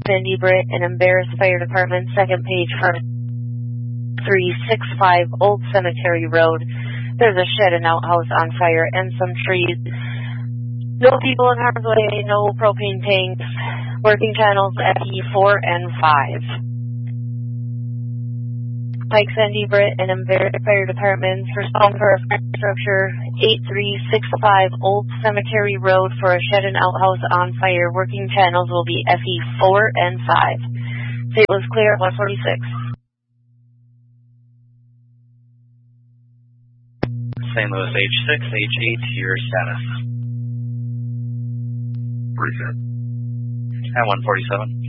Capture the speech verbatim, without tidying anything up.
Sandy Britt and Embarrass Fire Department, second page for three sixty-five Old Cemetery Road. There's a shed and outhouse on fire and some trees. No people in harm's way, no propane tanks. Working channels F E four and five. Mike Sandy Britt and Embarrass Fire Departments respond for a fire structure eight three six five Old Cemetery Road for a shed and outhouse on fire. Working channels will be F E four and five. Saint Louis clear, one forty-six. Saint Louis H six, H eight, your status. Reset. At one forty-seven.